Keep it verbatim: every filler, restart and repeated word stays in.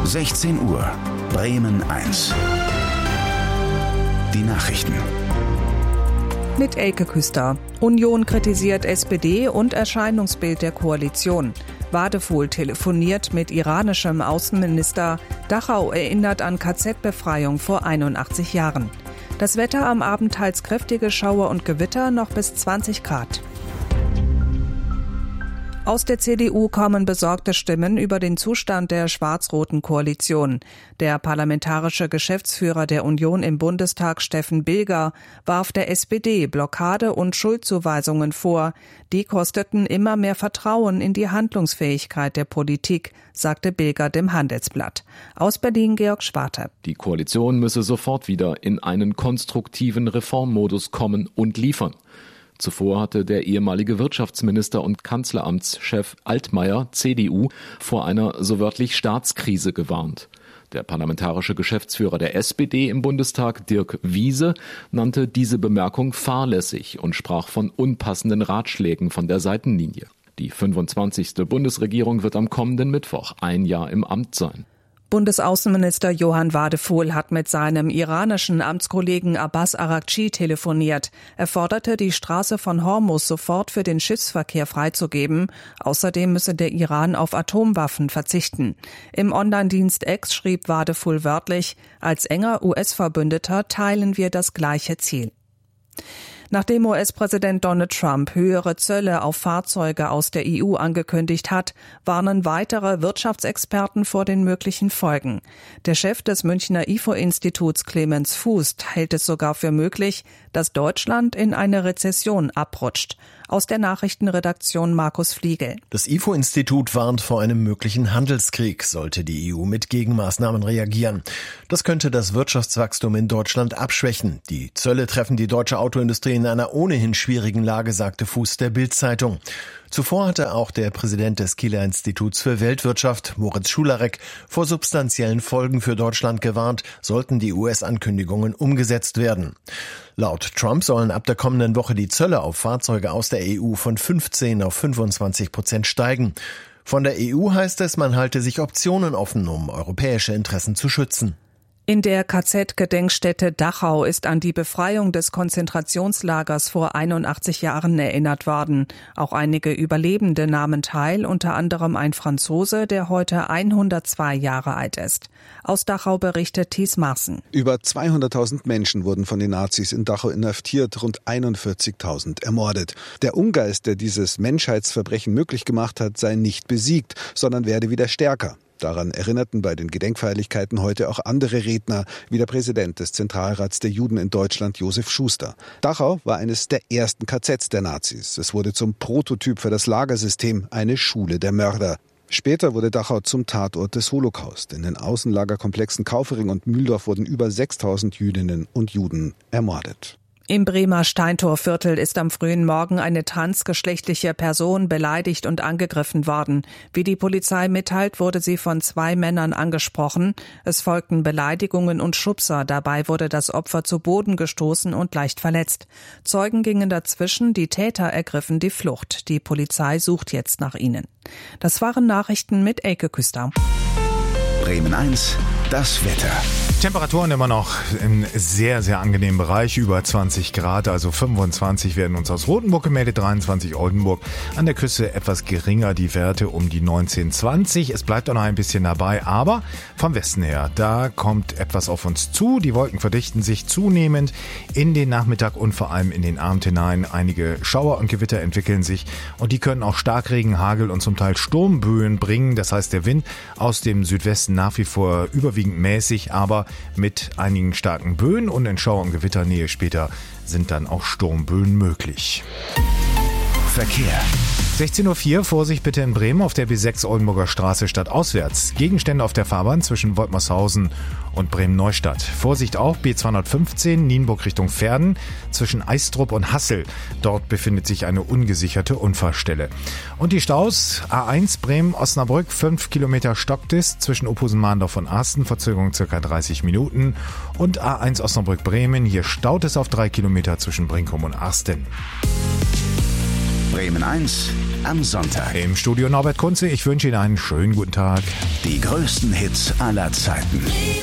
sechzehn Uhr, Bremen eins. Die Nachrichten. Mit Elke Küster. Union kritisiert S P D und Erscheinungsbild der Koalition. Wadefuhl telefoniert mit iranischem Außenminister. Dachau erinnert an K Z-Befreiung vor einundachtzig Jahren. Das Wetter am Abend teils kräftige Schauer und Gewitter, noch bis zwanzig Grad. Aus der C D U kommen besorgte Stimmen über den Zustand der schwarz-roten Koalition. Der parlamentarische Geschäftsführer der Union im Bundestag, Steffen Bilger, warf der S P D Blockade und Schuldzuweisungen vor. Die kosteten immer mehr Vertrauen in die Handlungsfähigkeit der Politik, sagte Bilger dem Handelsblatt. Aus Berlin Georg Schwarte. Die Koalition müsse sofort wieder in einen konstruktiven Reformmodus kommen und liefern. Zuvor hatte der ehemalige Wirtschaftsminister und Kanzleramtschef Altmaier, C D U, vor einer so wörtlich Staatskrise gewarnt. Der parlamentarische Geschäftsführer der S P D im Bundestag, Dirk Wiese, nannte diese Bemerkung fahrlässig und sprach von unpassenden Ratschlägen von der Seitenlinie. Die fünfundzwanzigste Bundesregierung wird am kommenden Mittwoch ein Jahr im Amt sein. Bundesaußenminister Johann Wadefuhl hat mit seinem iranischen Amtskollegen Abbas Araghchi telefoniert. Er forderte, die Straße von Hormuz sofort für den Schiffsverkehr freizugeben. Außerdem müsse der Iran auf Atomwaffen verzichten. Im Online-Dienst X schrieb Wadefuhl wörtlich: Als enger U S-Verbündeter teilen wir das gleiche Ziel. Nachdem U S-Präsident Donald Trump höhere Zölle auf Fahrzeuge aus der E U angekündigt hat, warnen weitere Wirtschaftsexperten vor den möglichen Folgen. Der Chef des Münchner I F O-Instituts Clemens Fuß hält es sogar für möglich, dass Deutschland in eine Rezession abrutscht. Aus der Nachrichtenredaktion Markus Fliegel. Das I F O-Institut warnt vor einem möglichen Handelskrieg, sollte die E U mit Gegenmaßnahmen reagieren. Das könnte das Wirtschaftswachstum in Deutschland abschwächen. Die Zölle treffen die deutsche Autoindustrie in einer ohnehin schwierigen Lage, sagte Fuß der Bild-Zeitung. Zuvor hatte auch der Präsident des Kieler Instituts für Weltwirtschaft, Moritz Schularek, vor substanziellen Folgen für Deutschland gewarnt, sollten die U S-Ankündigungen umgesetzt werden. Laut Trump sollen ab der kommenden Woche die Zölle auf Fahrzeuge aus der E U von fünfzehn auf fünfundzwanzig Prozent steigen. Von der E U heißt es, man halte sich Optionen offen, um europäische Interessen zu schützen. In der K Z-Gedenkstätte Dachau ist an die Befreiung des Konzentrationslagers vor einundachtzig Jahren erinnert worden. Auch einige Überlebende nahmen teil, unter anderem ein Franzose, der heute hundertzwei Jahre alt ist. Aus Dachau berichtet Thies Marsen. Über zweihunderttausend Menschen wurden von den Nazis in Dachau inhaftiert, rund einundvierzigtausend ermordet. Der Ungeist, der dieses Menschheitsverbrechen möglich gemacht hat, sei nicht besiegt, sondern werde wieder stärker. Daran erinnerten bei den Gedenkfeierlichkeiten heute auch andere Redner, wie der Präsident des Zentralrats der Juden in Deutschland, Josef Schuster. Dachau war eines der ersten K Zs der Nazis. Es wurde zum Prototyp für das Lagersystem, eine Schule der Mörder. Später wurde Dachau zum Tatort des Holocaust. In den Außenlagerkomplexen Kaufering und Mühldorf wurden über sechstausend Jüdinnen und Juden ermordet. Im Bremer Steintorviertel ist am frühen Morgen eine transgeschlechtliche Person beleidigt und angegriffen worden. Wie die Polizei mitteilt, wurde sie von zwei Männern angesprochen. Es folgten Beleidigungen und Schubser. Dabei wurde das Opfer zu Boden gestoßen und leicht verletzt. Zeugen gingen dazwischen, die Täter ergriffen die Flucht. Die Polizei sucht jetzt nach ihnen. Das waren Nachrichten mit Elke Küster. Bremen eins, das Wetter. Temperaturen immer noch im sehr, sehr angenehmen Bereich, über zwanzig Grad, also fünfundzwanzig werden uns aus Rothenburg gemeldet, dreiundzwanzig Oldenburg. An der Küste etwas geringer die Werte um die neunzehn, zwanzig. Es bleibt auch noch ein bisschen dabei, aber vom Westen her, da kommt etwas auf uns zu. Die Wolken verdichten sich zunehmend in den Nachmittag und vor allem in den Abend hinein. Einige Schauer und Gewitter entwickeln sich und die können auch Starkregen, Hagel und zum Teil Sturmböen bringen. Das heißt, der Wind aus dem Südwesten nach wie vor überwiegend mäßig, aber mit einigen starken Böen und in Schauer- und Gewitternähe später sind dann auch Sturmböen möglich. Verkehr. sechzehn Uhr vier, Vorsicht bitte in Bremen auf der B sechs Oldenburger Straße stadtauswärts. Gegenstände auf der Fahrbahn zwischen Woltmershausen und Bremen-Neustadt. Vorsicht auch B zweihundertfünfzehn, Nienburg Richtung Verden, zwischen Eistrup und Hassel. Dort befindet sich eine ungesicherte Unfallstelle. Und die Staus, A eins Bremen-Osnabrück, fünf Kilometer Stockdisk zwischen Ophusen-Mahndorf und Arsten, Verzögerung ca. dreißig Minuten. Und A eins Osnabrück-Bremen, hier staut es auf drei Kilometer zwischen Brinkum und Arsten. Bremen eins, am Sonntag. Im Studio Norbert Kunze, ich wünsche Ihnen einen schönen guten Tag. Die größten Hits aller Zeiten.